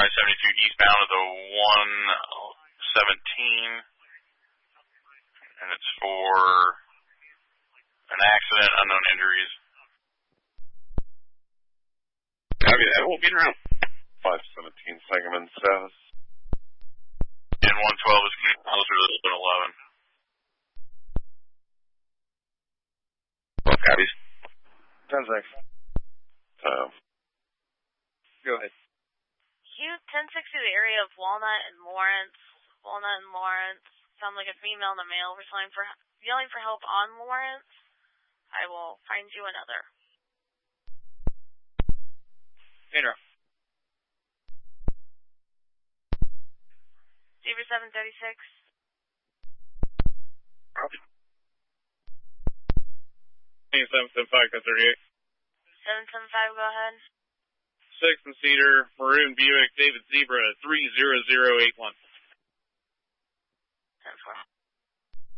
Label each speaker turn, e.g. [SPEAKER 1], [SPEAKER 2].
[SPEAKER 1] I-72 eastbound of the 117, and it's for an accident, unknown injuries.
[SPEAKER 2] Copy that. We'll get around 517 Sangamon South.
[SPEAKER 1] And 112 is closer to 111.
[SPEAKER 2] Well, copies.
[SPEAKER 3] 10-6. Go ahead.
[SPEAKER 4] Q-1060 to the area of Walnut and Lawrence. Sound like a female and a male. We're yelling for help on Lawrence. I will find you another.
[SPEAKER 3] Intro.
[SPEAKER 4] Zebra 736.
[SPEAKER 3] Copy.
[SPEAKER 5] 775, 38.
[SPEAKER 4] 775, go ahead.
[SPEAKER 5] 6 and Cedar, Maroon Buick, David Zebra, 30081.
[SPEAKER 4] 10-4.